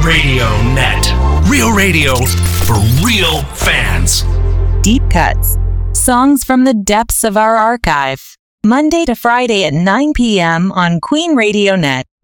Radio Net. Real radio for real fans. Deep Cuts. Songs from the depths of our archive. Monday to Friday at 9 p.m. on Queen Radio Net.